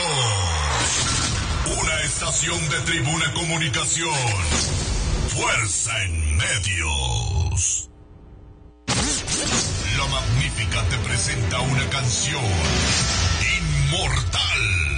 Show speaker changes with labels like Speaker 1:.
Speaker 1: Una estación de Tribuna Comunicación. Fuerza en medios. La Magnífica te presenta una canción inmortal.